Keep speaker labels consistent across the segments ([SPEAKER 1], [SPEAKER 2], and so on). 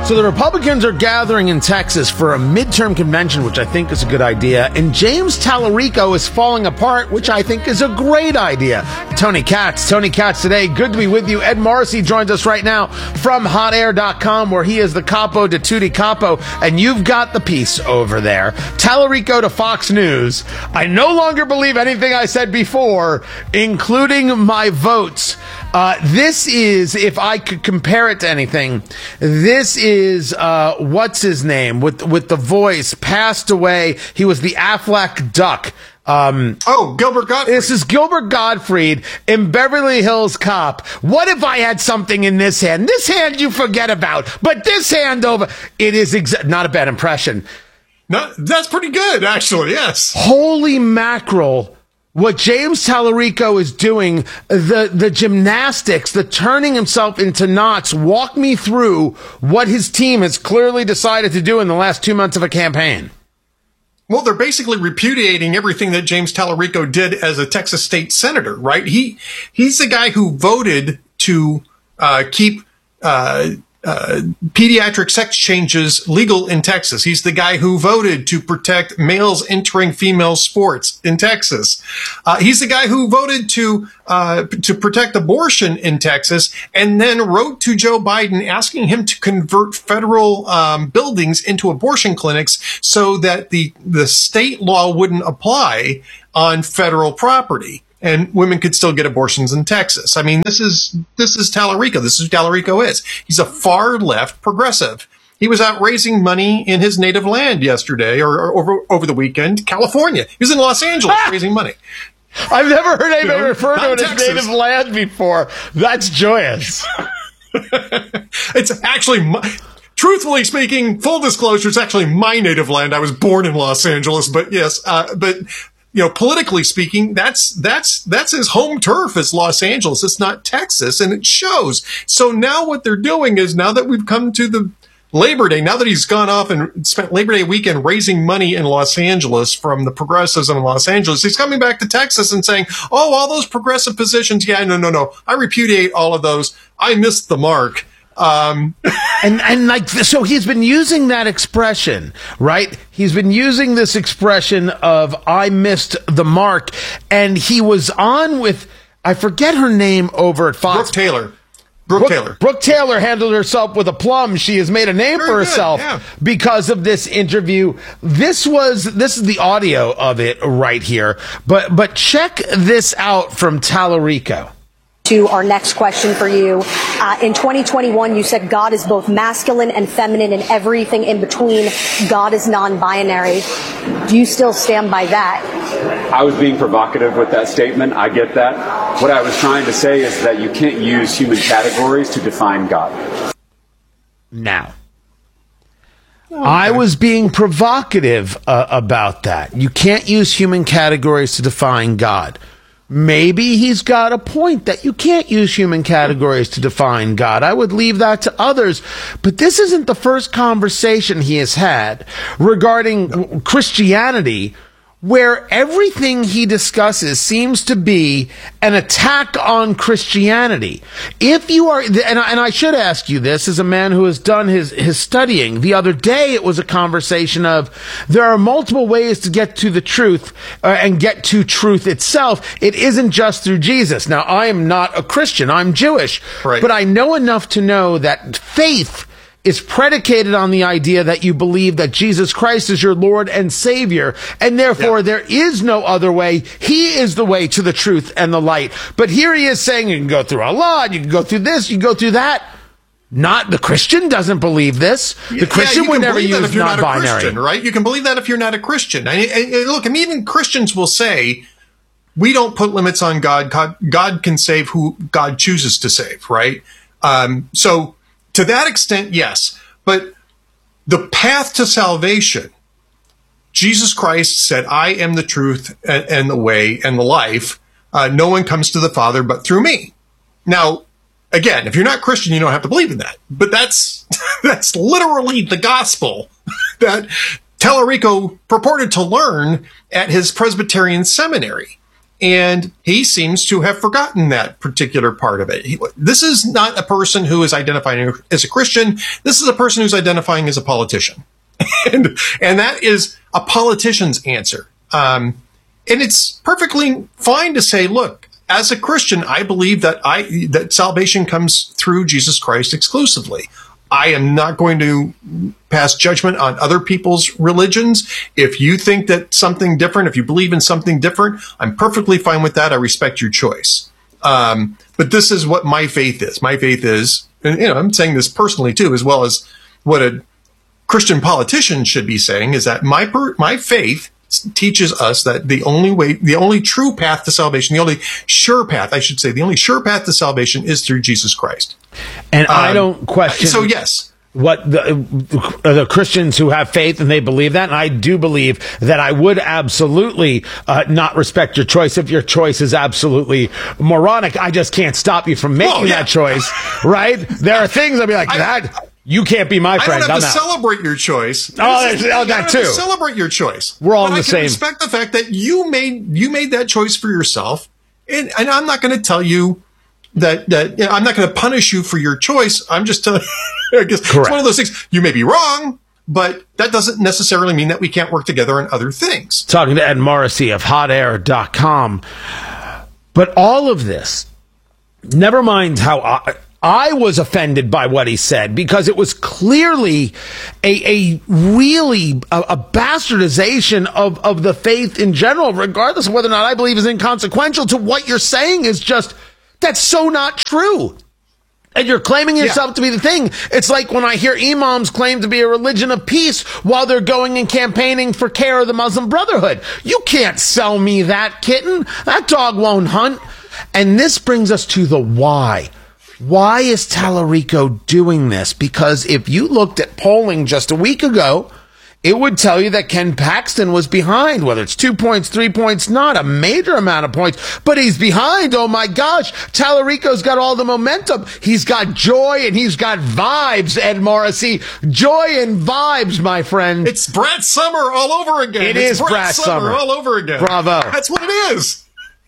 [SPEAKER 1] So the Republicans are gathering in Texas for a midterm convention, which I think is a good idea. And James Tallarico is falling apart, which I think is a great idea. Tony Katz today. Good to be with you. Ed Morrissey joins us right now from hotair.com, where he is the capo de tutti capo. And you've got the piece over there. Tallarico to Fox News. I no longer believe anything I said before, including my votes. This is, if I could compare it to anything, this is, what's his name with the voice, passed away. He was the Aflac Duck.
[SPEAKER 2] Gilbert Gottfried.
[SPEAKER 1] This is Gilbert Gottfried in Beverly Hills Cop. What if I had something in this hand? This hand you forget about, but this hand over, it is not a bad impression.
[SPEAKER 2] No, that's pretty good, actually, yes.
[SPEAKER 1] Holy mackerel. What James Tallarico is doing, the gymnastics, the turning himself into knots, walk me through what his team has clearly decided to do in the last 2 months of a campaign.
[SPEAKER 2] Well, they're basically repudiating everything that James Tallarico did as a Texas state senator, right? He's the guy who voted to keep pediatric sex changes legal in Texas. He's the guy who voted to protect males entering female sports in Texas. He's the guy who voted to protect abortion in Texas, and then wrote to Joe Biden asking him to convert federal buildings into abortion clinics so that the state law wouldn't apply on federal property, and women could still get abortions in Texas. I mean, this is Tallarico. This is who Tallarico is. He's a far left progressive. He was out raising money in his native land yesterday or over the weekend, California. He was in Los Angeles raising money.
[SPEAKER 1] I've never heard anybody refer to it as native land before. That's joyous.
[SPEAKER 2] It's actually, truthfully speaking, full disclosure, it's actually my native land. I was born in Los Angeles, but yes, politically speaking, that's his home turf is Los Angeles. It's not Texas, and it shows. So now what they're doing is, now that we've come to the Labor Day, now that he's gone off and spent Labor Day weekend raising money in Los Angeles from the progressives in Los Angeles, he's coming back to Texas and saying, oh, all those progressive positions. Yeah, no. I repudiate all of those. I missed the mark.
[SPEAKER 1] So he's been using that expression, right? He's been using this expression of I missed the mark, and he was on with, I forget her name over at Fox.
[SPEAKER 2] Brooke Taylor.
[SPEAKER 1] Brooke Taylor handled herself with aplomb. She has made a name for herself because of this interview. This is the audio of it right here, but check this out from Tallarico.
[SPEAKER 3] To our next question for you. In 2021, you said God is both masculine and feminine and everything in between. God is non-binary. Do you still stand by that?
[SPEAKER 4] I was being provocative with that statement. I get that. What I was trying to say is that you can't use human categories to define God.
[SPEAKER 1] Now, I was being provocative about that. You can't use human categories to define God. Maybe he's got a point that you can't use human categories to define God. I would leave that to others. But this isn't the first conversation he has had regarding Christianity, where everything he discusses seems to be an attack on Christianity. If you are, and I should ask you this as a man who has done his studying. The other day, it was a conversation of there are multiple ways to get to the truth and get to truth itself. It isn't just through Jesus. Now, I am not a Christian. I'm Jewish. Right. But I know enough to know that faith is predicated on the idea that you believe that Jesus Christ is your Lord and Savior, and therefore there is no other way. He is the way to the truth and the light. But here he is saying you can go through Allah, you can go through this, you can go through that. Not the Christian doesn't believe this. The Christian would never use non-binary.
[SPEAKER 2] Right? You can believe that if you're not a Christian. And look, even Christians will say, we don't put limits on God. God can save who God chooses to save, right? So to that extent, yes. But the path to salvation, Jesus Christ said, I am the truth and the way and the life. No one comes to the Father but through me. Now, again, if you're not Christian, you don't have to believe in that. But that's literally the gospel that Tallarico purported to learn at his Presbyterian seminary. And he seems to have forgotten that particular part of it. This is not a person who is identifying as a Christian. This is a person who's identifying as a politician. and that is a politician's answer. And it's perfectly fine to say, look, as a Christian, I believe that salvation comes through Jesus Christ exclusively. I am not going to pass judgment on other people's religions. If you think that something different, if you believe in something different, I'm perfectly fine with that. I respect your choice. But this is what my faith is. My faith is, and I'm saying this personally too, as well as what a Christian politician should be saying, is that my faith teaches us that the only true path to salvation, the only sure path to salvation is through Jesus Christ.
[SPEAKER 1] And I don't question.
[SPEAKER 2] So yes,
[SPEAKER 1] what the Christians who have faith and they believe that, and I do believe that I would absolutely not respect your choice if your choice is absolutely moronic. I just can't stop you from making that choice, right? There are things I'll be like, that you can't be my friend.
[SPEAKER 2] I don't have to celebrate your choice.
[SPEAKER 1] That too.
[SPEAKER 2] Celebrate your choice.
[SPEAKER 1] We're all in the same.
[SPEAKER 2] I can respect the fact that you made that choice for yourself, and I'm not going to tell you that I'm not going to punish you for your choice. I'm just telling you, I guess it's one of those things. You may be wrong, but that doesn't necessarily mean that we can't work together on other things. Talking
[SPEAKER 1] to Ed Morrissey of hotair.com. But all of this, never mind how I was offended by what he said, because it was clearly a bastardization of the faith in general, regardless of whether or not I believe is inconsequential to what you're saying is just, that's so not true. And you're claiming yourself to be the thing. It's like when I hear imams claim to be a religion of peace while they're going and campaigning for care of the Muslim Brotherhood. You can't sell me that kitten. That dog won't hunt. And this brings us to the why. Why is Tallarico doing this? Because if you looked at polling just a week ago, it would tell you that Ken Paxton was behind, whether it's 2 points, 3 points, not a major amount of points, but he's behind. Oh my gosh. Tallarico's got all the momentum. He's got joy and he's got vibes, Ed Morrissey. Joy and vibes, my friend.
[SPEAKER 2] It's Brad Summer all over again.
[SPEAKER 1] It's Brad Summer
[SPEAKER 2] all over again.
[SPEAKER 1] Bravo.
[SPEAKER 2] That's what it is.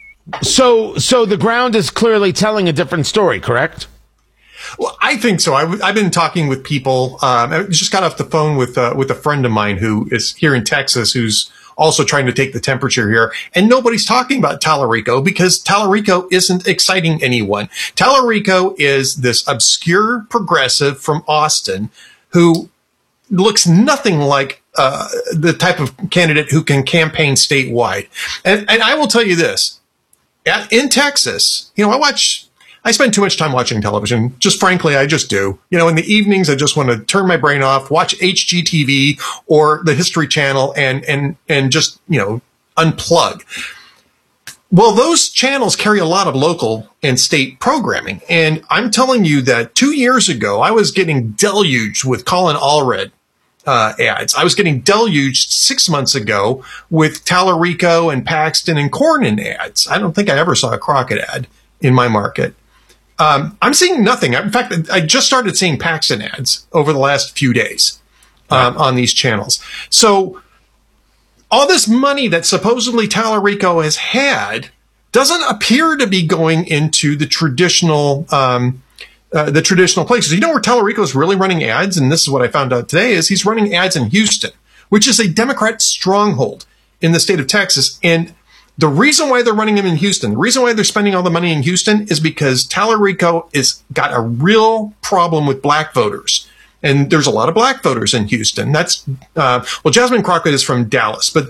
[SPEAKER 1] So the ground is clearly telling a different story, correct?
[SPEAKER 2] Well, I think so. I've been talking with people. I just got off the phone with a friend of mine who is here in Texas, who's also trying to take the temperature here. And nobody's talking about Tallarico because Tallarico isn't exciting anyone. Tallarico is this obscure progressive from Austin who looks nothing like the type of candidate who can campaign statewide. And I will tell you this. In Texas, I spend too much time watching television. Just frankly, I just do. In the evenings, I just want to turn my brain off, watch HGTV or the History Channel and just, unplug. Well, those channels carry a lot of local and state programming. And I'm telling you that 2 years ago, I was getting deluged with Colin Allred ads. I was getting deluged 6 months ago with Tallarico and Paxton and Cornyn ads. I don't think I ever saw a Crockett ad in my market. I'm seeing nothing. In fact, I just started seeing Paxton ads over the last few days on these channels. So all this money that supposedly Tallarico has had doesn't appear to be going into the traditional places. You know where Tallarico is really running ads, and this is what I found out today, is he's running ads in Houston, which is a Democrat stronghold in the state of Texas. And the reason why they're running them in Houston, the reason why they're spending all the money in Houston is because Tallarico is got a real problem with black voters. And there's a lot of black voters in Houston. That's, Jasmine Crockett is from Dallas, but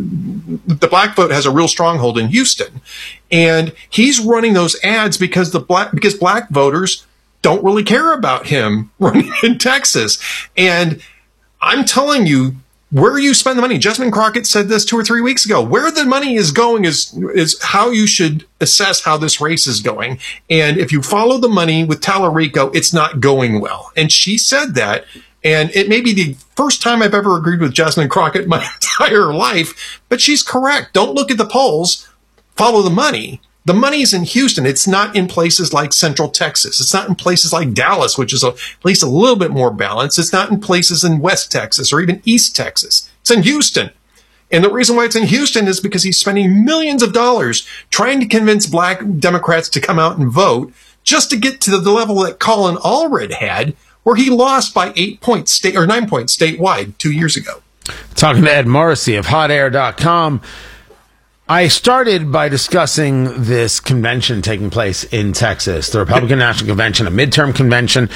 [SPEAKER 2] the black vote has a real stronghold in Houston. And he's running those ads because black voters don't really care about him running in Texas. And I'm telling you, where you spend the money. Jasmine Crockett said this 2 or 3 weeks ago. Where the money is going is how you should assess how this race is going. And if you follow the money with Tallarico, it's not going well. And she said that. And it may be the first time I've ever agreed with Jasmine Crockett my entire life, but she's correct. Don't look at the polls. Follow the money. The money's in Houston. It's not in places like Central Texas. It's not in places like Dallas, which is at least a little bit more balanced. It's not in places in West Texas or even East Texas. It's in Houston. And the reason why it's in Houston is because he's spending millions of dollars trying to convince black Democrats to come out and vote just to get to the level that Colin Allred had, where he lost by 9 points statewide 2 years ago.
[SPEAKER 1] Talking to Ed Morrissey of hotair.com. I started by discussing this convention taking place in Texas, the Republican National Convention, a midterm convention.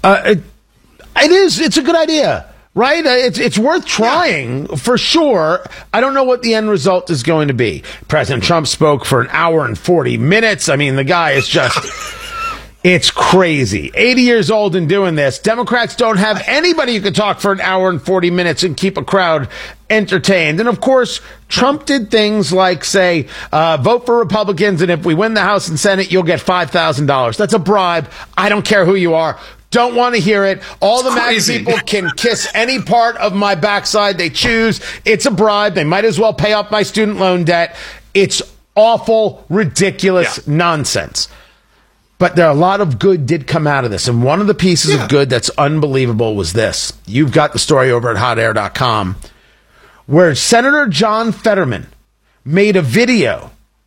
[SPEAKER 1] It's a good idea. Right? It's worth trying for sure. I don't know what the end result is going to be. President Trump spoke for 1 hour and 40 minutes. I mean, the guy is just, it's crazy. 80 years old and doing this. Democrats don't have anybody who can talk for 1 hour and 40 minutes and keep a crowd entertained. And of course, Trump did things like say, vote for Republicans, and if we win the House and Senate, you'll get $5,000. That's a bribe. I don't care who you are. Don't want to hear it. All the MAGA people can kiss any part of my backside they choose. It's a bribe. They might as well pay off my student loan debt. It's awful, ridiculous nonsense. But there are a lot of good did come out of this. And one of the pieces of good that's unbelievable was this. You've got the story over at hotair.com, where Senator John Fetterman made a video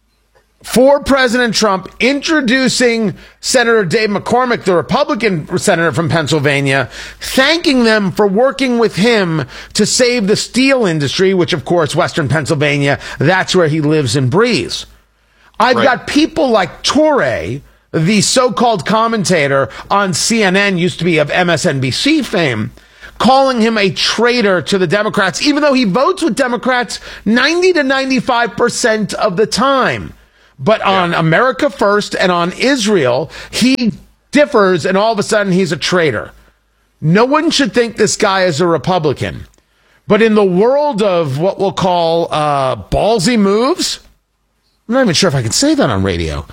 [SPEAKER 1] for President Trump introducing Senator Dave McCormick, the Republican senator from Pennsylvania, thanking them for working with him to save the steel industry, which, of course, Western Pennsylvania, that's where he lives and breathes. I've got people like Toure, the so-called commentator on CNN, used to be of MSNBC fame, calling him a traitor to the Democrats, even though he votes with Democrats 90 to 95% of the time. But on America First and on Israel, he differs, and all of a sudden he's a traitor. No one should think this guy is a Republican. But in the world of what we'll call ballsy moves, I'm not even sure if I can say that on radio.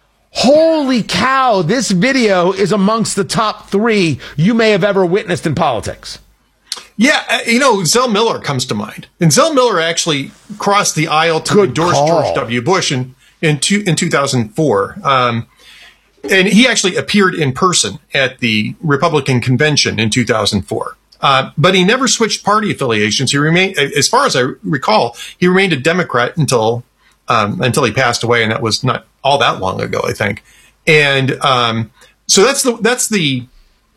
[SPEAKER 1] Holy cow, this video is amongst the top 3 you may have ever witnessed in politics.
[SPEAKER 2] Yeah, Zell Miller comes to mind. And Zell Miller actually crossed the aisle to endorse George W. Bush in 2004. And he actually appeared in person at the Republican convention in 2004. But he never switched party affiliations. He remained, as far as I recall, he remained a Democrat until he passed away. And that was not all that long ago, I think. And so that's the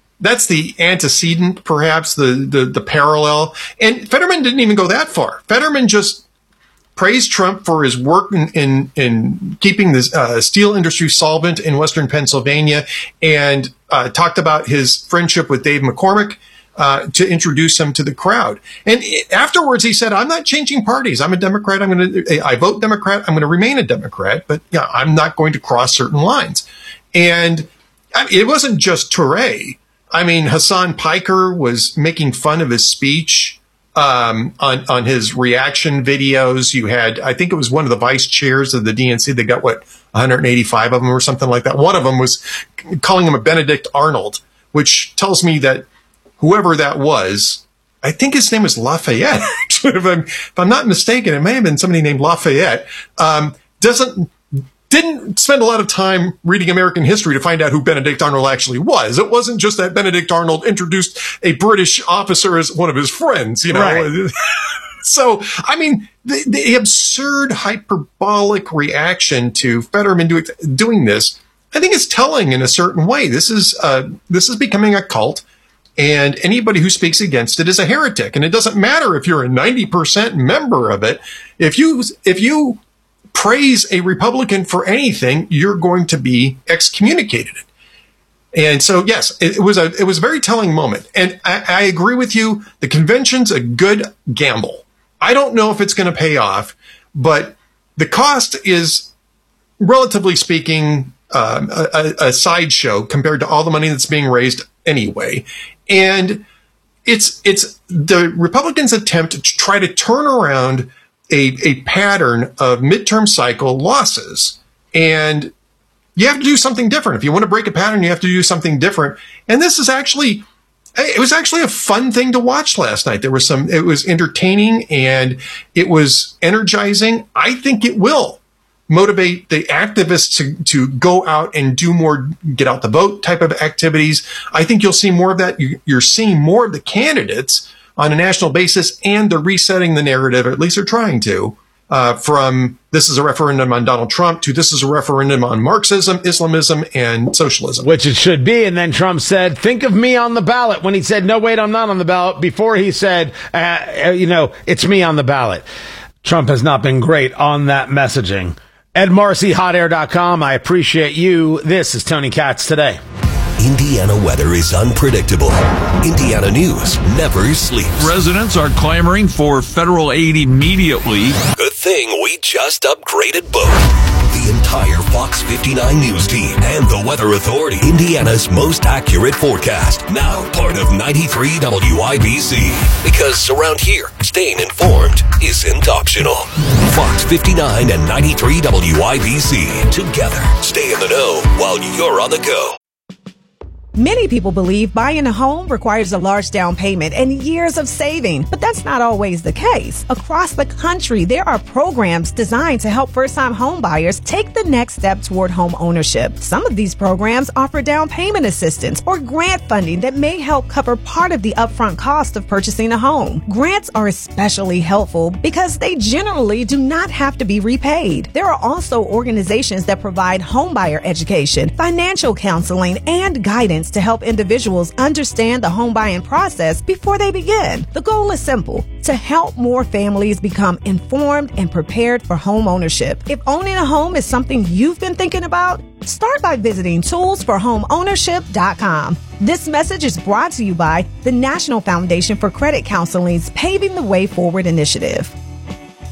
[SPEAKER 2] antecedent, perhaps the parallel. And Fetterman didn't even go that far. Fetterman just praised Trump for his work in keeping the steel industry solvent in Western Pennsylvania, and talked about his friendship with Dave McCormick to introduce him to the crowd. And afterwards, he said, "I'm not changing parties. I'm a Democrat. I vote Democrat. I'm going to remain a Democrat, but I'm not going to cross certain lines." And it wasn't just Toure. I mean, Hassan Piker was making fun of his speech on his reaction videos. You had, I think it was one of the vice chairs of the DNC. They got 185 of them or something like that. One of them was calling him a Benedict Arnold, which tells me that whoever that was, I think his name was Lafayette. if I'm not mistaken, it may have been somebody named Lafayette. Didn't spend a lot of time reading American history to find out who Benedict Arnold actually was. It wasn't just that Benedict Arnold introduced a British officer as one of his friends, Right. So, I mean, the absurd hyperbolic reaction to Fetterman doing this, I think is telling in a certain way. This is becoming a cult, and anybody who speaks against it is a heretic. And it doesn't matter if you're a 90% member of it. If you praise a Republican for anything, you're going to be excommunicated. And so, yes, it was a very telling moment. And I agree with you. The convention's a good gamble. I don't know if it's going to pay off, but the cost is, relatively speaking, a sideshow compared to all the money that's being raised anyway. And it's the Republicans' attempt to try to turn around a pattern of midterm cycle losses. And you have to do something different. If you want to break a pattern, you have to do something different. And this is it was actually a fun thing to watch last night. It was entertaining and it was energizing. I think it will motivate the activists to go out and do more get out the vote type of activities. I think you'll see more of that. You're seeing more of the candidates on a national basis, and they're resetting the narrative, or at least they're trying to, from this is a referendum on Donald Trump to this is a referendum on Marxism, Islamism, and socialism.
[SPEAKER 1] Which it should be. And then Trump said, think of me on the ballot, when he said, no, wait, I'm not on the ballot, before he said, it's me on the ballot. Trump has not been great on that messaging. Ed Marcy, hotair.com. I appreciate you. This is Tony Katz Today.
[SPEAKER 5] Indiana weather is unpredictable. Indiana news never sleeps.
[SPEAKER 6] Residents are clamoring for federal aid immediately.
[SPEAKER 5] Good thing we just upgraded both. The entire Fox 59 News team and the Weather Authority. Indiana's most accurate forecast. Now part of 93 WIBC. Because around here, staying informed isn't optional. Fox 59 and 93 WIBC. Together, stay in the know while you're on the go.
[SPEAKER 7] Many people believe buying a home requires a large down payment and years of saving, but that's not always the case. Across the country, there are programs designed to help first-time home buyers take the next step toward home ownership. Some of these programs offer down payment assistance or grant funding that may help cover part of the upfront cost of purchasing a home. Grants are especially helpful because they generally do not have to be repaid. There are also organizations that provide homebuyer education, financial counseling, and guidance to help individuals understand the home buying process before they begin. The goal is simple: to help more families become informed and prepared for home ownership. If owning a home is something you've been thinking about, start by visiting toolsforhomeownership.com. This message is brought to you by the National Foundation for Credit Counseling's Paving the Way Forward initiative.